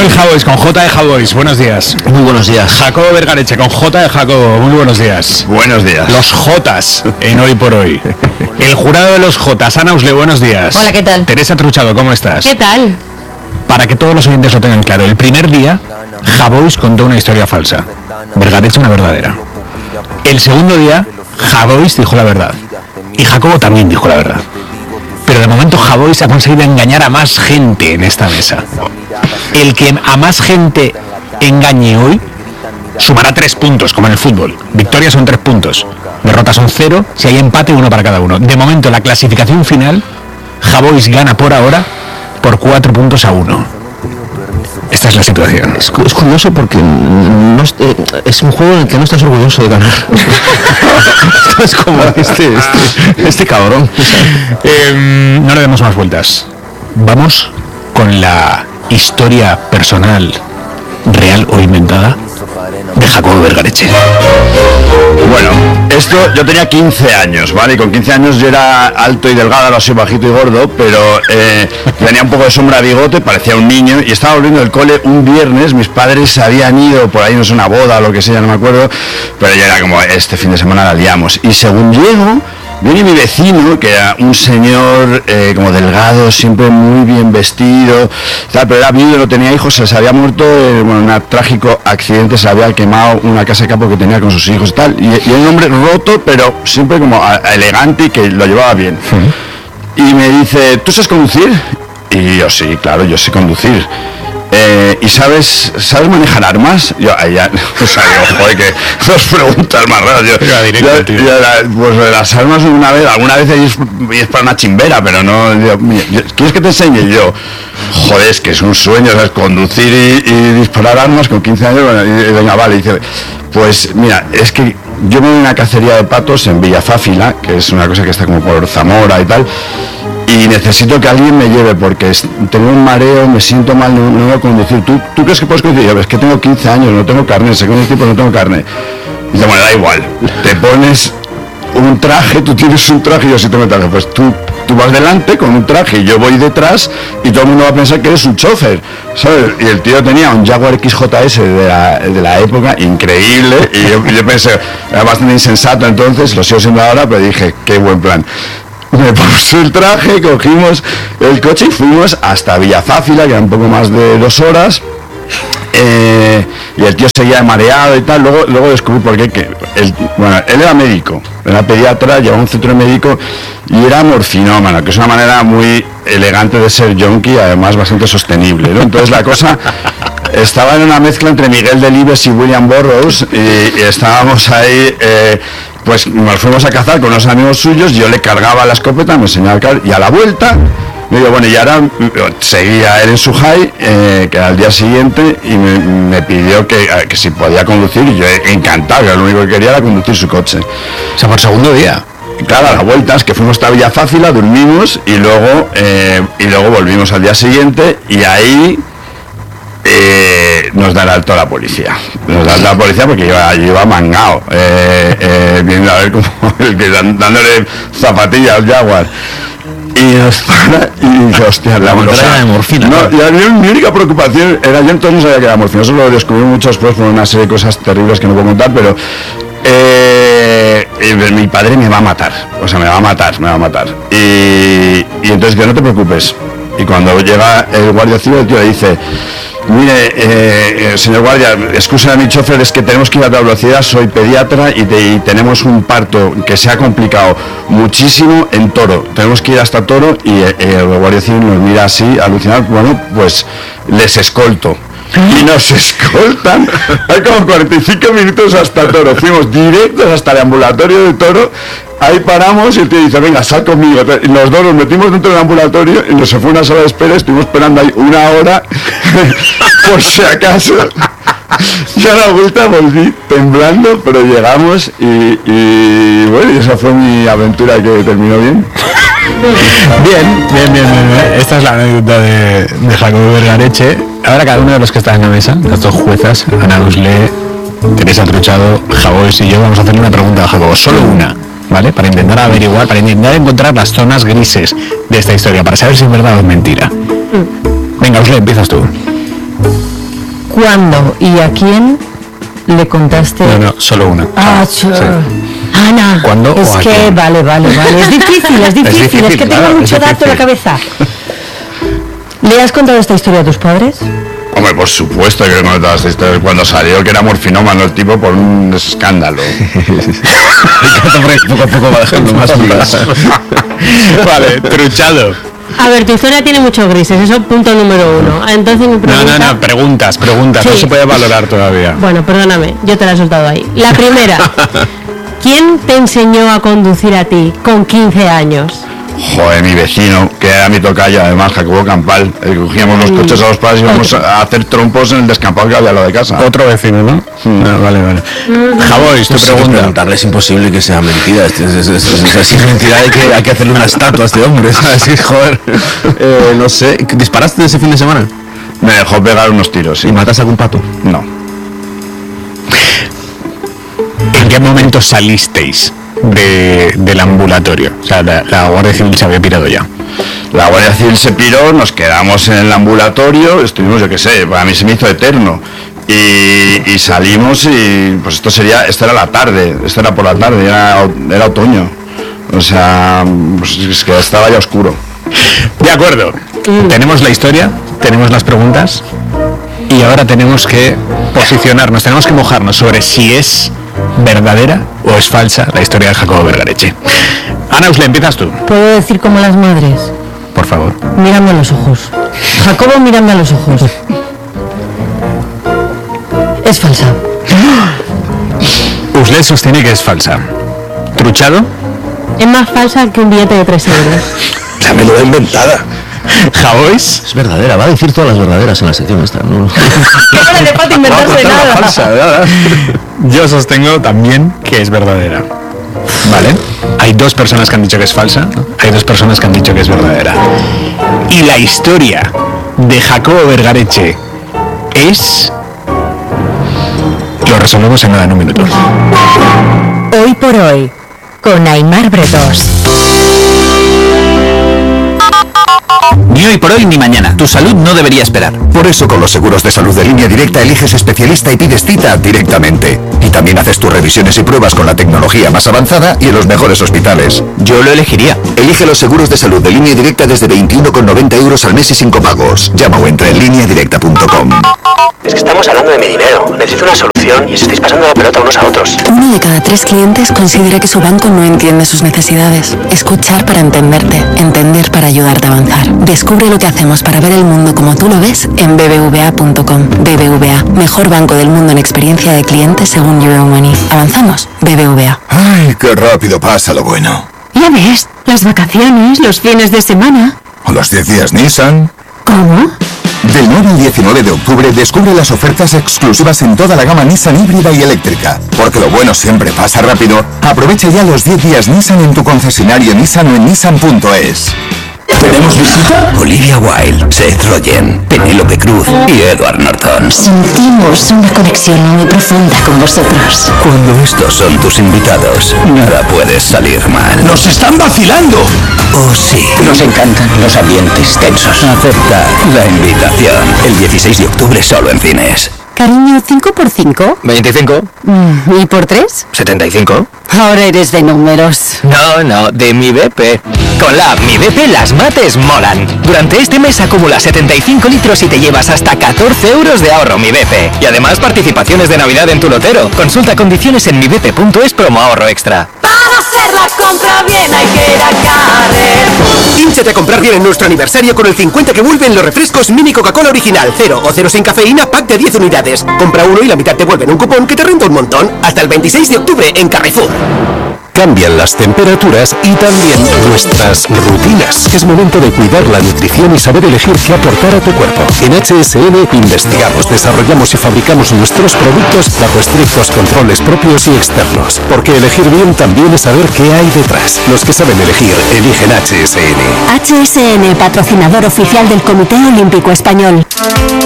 Manuel Javois con J de Javois, buenos días. Muy buenos días. Jacobo Vergareche con J de Jacobo, muy buenos días. Buenos días. Los Jotas en Hoy por Hoy. El jurado de los Jotas, Ana Usle, buenos días. Hola, ¿qué tal? Teresa Truchado, ¿cómo estás? ¿Qué tal? Para que todos los oyentes lo tengan claro, el primer día Javois contó una historia falsa, Vergareche una verdadera. El segundo día Javois dijo la verdad y Jacobo también dijo la verdad. Pero de momento Javois ha conseguido engañar a más gente en esta mesa. El que a más gente engañe hoy sumará 3 puntos, como en el fútbol. Victorias son 3 puntos, derrotas son 0, si hay empate 1 para cada uno. De momento la clasificación final, Javois gana por ahora por 4 puntos a 1. Esta es la situación. Es curioso porque no es un juego en el que no estás orgulloso de ganar. Es como este cabrón. No le demos más vueltas. Vamos con la historia personal, real o inventada, de Jacobo Vergareche. Bueno, esto, yo tenía 15 años, ¿vale? Y con 15 años yo era alto y delgado, ahora soy bajito y gordo, pero tenía un poco de sombra de bigote, parecía un niño, y estaba volviendo del cole un viernes, mis padres habían ido por ahí, no sé, una boda o lo que sea, no me acuerdo, pero ya era como, este fin de semana la liamos. Y según llego, viene mi vecino, que era un señor como delgado, siempre muy bien vestido, tal, pero era viudo, no tenía hijos, se había muerto en un trágico accidente, se había quemado una casa de campo que tenía con sus hijos y tal, y era un hombre roto, pero siempre como elegante y que lo llevaba bien. Y me dice, ¿tú sabes conducir? Y yo, sí, claro, yo sé conducir. ¿Y sabes manejar armas? Yo, ya, o sea, digo, joder, que dos preguntas más raras. Pues las armas alguna vez es para una chimbera, pero no. ¿Quieres que te enseñe? Yo, joder, es que es un sueño, ¿sabes? Conducir y disparar armas con 15 años. Bueno, y venga, vale. Y dice, pues mira, es que yo me voy a una cacería de patos en Villafáfila, que es una cosa que está como por Zamora y tal. Y necesito que alguien me lleve porque tengo un mareo, me siento mal, no voy a conducir. ¿Tú crees que puedes conducir? Yo, es que tengo 15 años, no tengo carne, sé conducir, pero no tengo carne. Y dice, bueno, da igual, te pones un traje, tú tienes un traje y yo sí tengo traje. Pues tú vas delante con un traje y yo voy detrás y todo el mundo va a pensar que eres un chofer, ¿sabes? Y el tío tenía un Jaguar XJS de la época, increíble, y yo pensé, era bastante insensato entonces, lo sigo siendo ahora, pero dije, qué buen plan. Me puse el traje, cogimos el coche y fuimos hasta Villafáfila, que era un poco más de 2 horas. Y el tío seguía mareado y tal. Luego descubrí por qué. Él era médico, era pediatra, llevaba un centro médico y era morfinómano, que es una manera muy elegante de ser yonki, además bastante sostenible, ¿no? Entonces la cosa estaba en una mezcla entre Miguel Delibes y William Burroughs y estábamos ahí. Pues nos fuimos a cazar con unos amigos suyos, yo le cargaba la escopeta, me enseñaba a cargar, y a la vuelta, me digo, bueno, y ahora seguía él en su high, que era el día siguiente, y me pidió que si podía conducir, y yo encantado, que lo único que quería era conducir su coche. O sea, por segundo día. Claro, a la vuelta es que fuimos hasta Villafácila, dormimos, y luego volvimos al día siguiente, y ahí nos da el alto a la policía. Nos da la policía porque yo iba mangao, viendo a ver como el que dándole zapatillas al Jaguar. Y nos para y dice, hostia, la montaña de morfina. No, y mi única preocupación era, yo entonces no sabía que era morfina, eso lo descubrí mucho después por una serie de cosas terribles que no puedo contar, pero mi padre me va a matar, o sea, me va a matar. Y entonces dice, no te preocupes. Y cuando llega el guardia civil, el tío le dice, mire, señor guardia, excusa a mi chofer, es que tenemos que ir a toda velocidad, soy pediatra y tenemos un parto que se ha complicado muchísimo en Toro, tenemos que ir hasta Toro. Y el guardia civil nos mira así, alucinado, bueno, pues les escolto. Y nos escoltan, hay como 45 minutos hasta Toro, fuimos directos hasta el ambulatorio de Toro. Ahí paramos y el tío dice, venga, sal conmigo. Y los dos nos metimos dentro del ambulatorio y nos se fue una sala de espera, estuvimos esperando ahí 1 hora, por si acaso. Y a la vuelta volví temblando, pero llegamos y bueno, esa fue mi aventura que terminó bien. Bien. Esta es la anécdota de Jacobo Vergareche. Ahora cada uno de los que están en la mesa, las 2 juezas, Ana Usle, Teresa Truchado, Javois y yo, vamos a hacerle una pregunta a Jacobo, solo una, ¿vale? Para intentar averiguar, para intentar encontrar las zonas grises de esta historia, para saber si es verdad o es mentira. Venga, Usle, empiezas tú. ¿Cuándo y a quién le contaste? No, solo una. Sí. Ana, ¿Cuándo es o a que quién? vale. Es difícil, es que claro, tengo mucho es dato en la difícil. cabeza. ¿Le has contado esta historia a tus padres? Hombre, por supuesto que le contaba esta historia cuando salió, que era morfinómano el tipo por un escándalo. Poco a poco va dejando más dudas. Vale, truchado. A ver, tu historia tiene muchos grises, eso punto número 1. Entonces mi pregunta... No, preguntas, no Sí. se puede valorar todavía. Bueno, perdóname, yo te la he soltado ahí. La primera. ¿Quién te enseñó a conducir a ti con 15 años? Joder, mi vecino, que era mi tocayo, además, Jacobo Campal. Cogíamos los coches a los padres y íbamos a hacer trompos en el descampado que había al lado de casa. Otro vecino, ¿no? Vale. Javois, tu pregunta. Preguntarle es imposible que sea mentira. Si es mentira hay que hacerle una estatua a este hombre, ¿sabes? Sí, joder. No sé, ¿disparaste ese fin de semana? Me dejó pegar unos tiros, sí. ¿Y mataste a algún pato? No. ¿En qué momento salisteis del ambulatorio? O sea, la Guardia Civil se había pirado ya. La Guardia Civil se piró, nos quedamos en el ambulatorio, estuvimos, yo qué sé, para mí se me hizo eterno. Y salimos y pues esto era la tarde, esto era por la tarde, era otoño. O sea, pues es que estaba ya oscuro. De acuerdo. Tenemos la historia, tenemos las preguntas y ahora tenemos que posicionarnos, tenemos que mojarnos sobre si es verdadera o es falsa la historia de Jacobo Vergareche. Ana Usle, empiezas tú, ¿Puedo decir como las madres? por favor. Mírame a los ojos. Jacobo, mírame a los ojos. Es falsa. Usle sostiene que es falsa. ¿Truchado? Es más falsa que un billete de 3 euros. La menuda inventada. ¿Javois? Es verdadera, va a decir todas las verdaderas en la sección esta, ¿no? No le falta inventarse nada. ¿verdad? Yo sostengo también que es verdadera. Vale. Hay 2 personas que han dicho que es falsa, ¿no? Hay 2 personas que han dicho que es verdadera. Y la historia de Jacobo Vergareche es... Lo resolvemos en nada, en un minuto. Hoy por hoy, con Aimar Bretos. Ni hoy por hoy ni mañana. Tu salud no debería esperar. Por eso con los seguros de salud de Línea Directa eliges especialista y pides cita directamente. Y también haces tus revisiones y pruebas con la tecnología más avanzada y en los mejores hospitales. Yo lo elegiría. Elige los seguros de salud de Línea Directa desde 21,90 euros al mes y sin copagos. Llama o entra en lineadirecta.com. Es que estamos hablando de mi dinero. Necesito una solución y os estáis pasando la pelota unos a otros. 1 de cada 3 clientes considera que su banco no entiende sus necesidades. Escuchar para entenderte, entender para ayudarte a avanzar. Descubre lo que hacemos para ver el mundo como tú lo ves en bbva.com. BBVA, mejor banco del mundo en experiencia de cliente según Euromoney. ¿Avanzamos? BBVA. Ay, qué rápido pasa lo bueno. Ya ves, las vacaciones, los fines de semana. O los 10 días Nissan. ¿Cómo? Del 9 al 19 de octubre descubre las ofertas exclusivas en toda la gama Nissan híbrida y eléctrica. Porque lo bueno siempre pasa rápido. Aprovecha ya los 10 días Nissan en tu concesionario Nissan o en nissan.es. ¿Tenemos visita? Olivia Wilde, Seth Rogen, Penélope Cruz y Edward Norton. Sentimos una conexión muy profunda con vosotros. Cuando estos son tus invitados, nada puede salir mal. ¡Nos están vacilando! Oh, sí. Nos encantan los ambientes tensos. Acepta la invitación. El 16 de octubre solo en cines. Cariño, 5 por 5. 25, ¿Y por 3? 75. Ahora eres de números. No, de mi BP. Con la app Mi BP las mates molan. Durante este mes acumula 75 litros y te llevas hasta 14 euros de ahorro Mi BP. Y además participaciones de Navidad en tu lotero. Consulta condiciones en mibp.es promo ahorro extra. Para hacer la compra bien hay que ir a Carrefour. Hínchate a comprar bien en nuestro aniversario con el 50 que vuelven los refrescos Mini Coca-Cola original, 0 o 0 sin cafeína, pack de 10 unidades. Compra uno y la mitad te vuelven un cupón que te renta un montón. Hasta el 26 de octubre en Carrefour. Cambian las temperaturas y también nuestras rutinas. Es momento de cuidar la nutrición y saber elegir qué aportar a tu cuerpo. En HSN investigamos, desarrollamos y fabricamos nuestros productos bajo estrictos controles propios y externos. Porque elegir bien también es saber qué hay detrás. Los que saben elegir, eligen HSN. HSN, patrocinador oficial del Comité Olímpico Español.